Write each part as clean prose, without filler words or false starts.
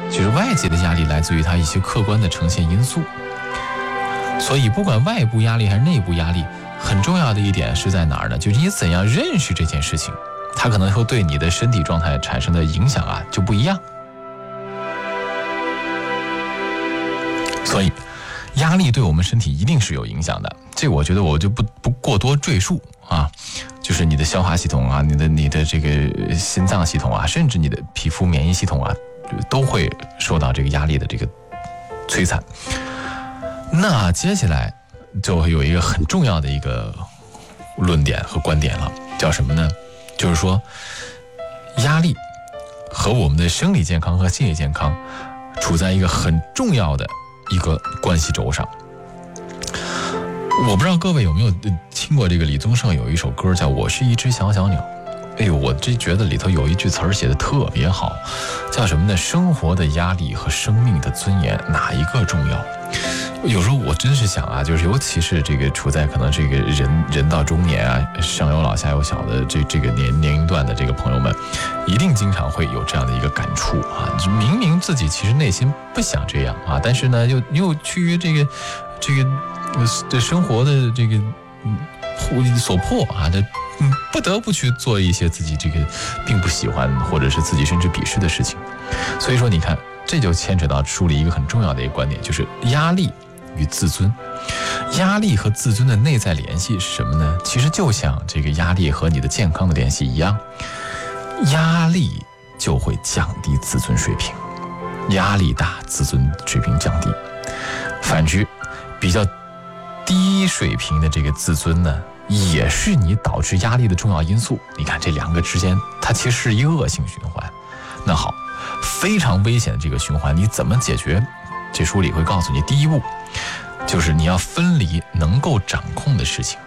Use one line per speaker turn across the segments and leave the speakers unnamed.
其实外界的压力来自于它一些客观的呈现因素。所以不管外部压力还是内部压力，很重要的一点是在哪儿呢？就是你怎样认识这件事情，它可能会对你的身体状态产生的影响啊就不一样。所以压力对我们身体一定是有影响的，这个我觉得我就不过多赘述啊。就是你的消化系统啊，你的这个心脏系统啊，甚至你的皮肤免疫系统啊，都会受到这个压力的这个摧残。那接下来就有一个很重要的一个论点和观点了，叫什么呢？就是说压力和我们的生理健康和心理健康处在一个很重要的一个关系轴上。我不知道各位有没有听过这个李宗盛有一首歌叫《我是一只小小鸟》。哎呦，我这觉得里头有一句词儿写得特别好，叫什么呢？生活的压力和生命的尊严，哪一个重要？有时候我真是想啊，就是尤其是这个处在可能这个人到中年啊，上有老下有小的这个年龄段的这个朋友们，一定经常会有这样的一个感触啊。明明自己其实内心不想这样啊，但是呢又趋于这个生活的这个所迫啊，不得不去做一些自己这个并不喜欢或者是自己甚至鄙视的事情。所以说你看，这就牵扯到书里一个很重要的一个观点，就是压力与自尊。压力和自尊的内在联系是什么呢？其实就像这个压力和你的健康的联系一样，压力就会降低自尊水平，压力大，自尊水平降低。反之，比较低水平的这个自尊呢，也是你导致压力的重要因素。你看这两个之间，它其实是一个恶性循环。那好，非常危险的这个循环，你怎么解决？这书里会告诉你，第一步就是你要分离能够掌控的事情。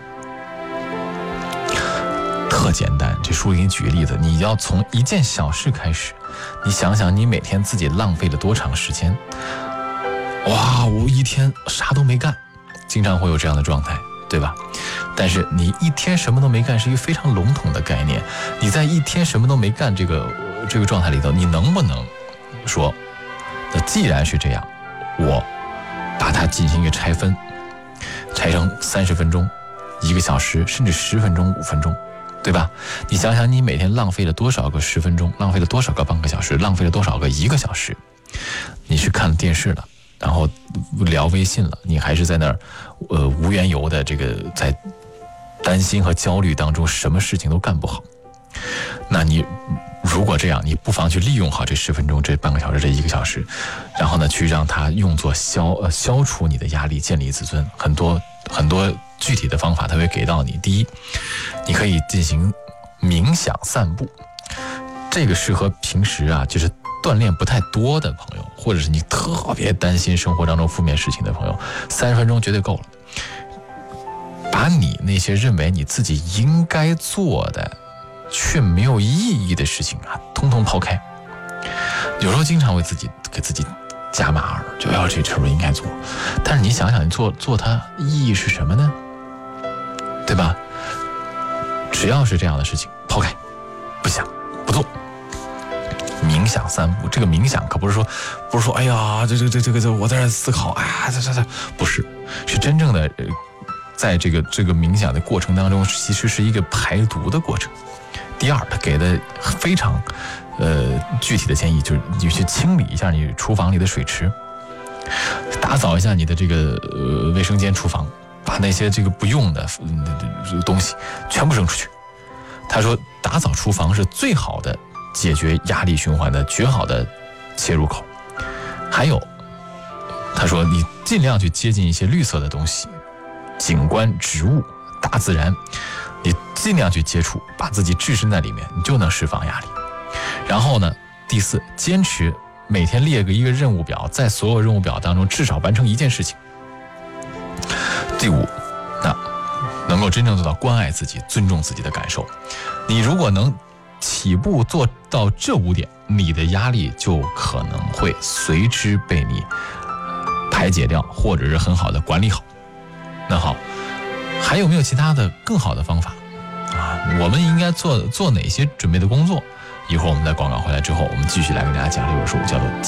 特简单，这书里给你举个例子，你要从一件小事开始，你想想你每天自己浪费了多长时间。哇，我一天啥都没干，经常会有这样的状态，对吧？但是你一天什么都没干是一个非常笼统的概念，你在一天什么都没干这个状态里头，你能不能说，那既然是这样，我把它进行一个拆分，拆成30分钟、1个小时，甚至10分钟、5分钟，对吧？你想想你每天浪费了多少个10分钟，浪费了多少个半个小时，浪费了多少个1个小时。你是看电视了，然后聊微信了，你还是在那儿无缘由的这个在担心和焦虑当中，什么事情都干不好。那你如果这样，你不妨去利用好这10分钟、这半个小时、这1个小时，然后呢，去让它用作消除你的压力，建立自尊。很多具体的方法它会给到你。第一，你可以进行冥想散步，这个适合平时啊，就是锻炼不太多的朋友，或者是你特别担心生活当中负面事情的朋友，30分钟绝对够了。把你那些认为你自己应该做的却没有意义的事情啊，通通抛开。有时候经常会给自己加码儿，就要这事儿应该做，但是你想想，你做它意义是什么呢？对吧？只要是这样的事情，抛开，不想不做。冥想散步，这个冥想可不是说，哎呀，这我在这思考，哎呀，这不是，是真正的在这个冥想的过程当中，其实是一个排毒的过程。第二，他给的非常具体的建议，就是你去清理一下你厨房里的水池，打扫一下你的这个卫生间、厨房，把那些这个不用的东西全部扔出去。他说，打扫厨房是最好的解决压力循环的绝好的切入口。还有，他说你尽量去接近一些绿色的东西，景观、植物、大自然，你尽量去接触，把自己置身在里面，你就能释放压力。然后呢，第4，坚持每天列一个任务表，在所有任务表当中至少完成1件事情。第5，那能够真正做到关爱自己、尊重自己的感受。你如果能起步做到这5点，你的压力就可能会随之被你排解掉，或者是很好的管理好。那好，还有没有其他的更好的方法啊？我们应该做哪些准备的工作？一会儿我们在广告回来之后，我们继续来跟大家讲这本书，叫做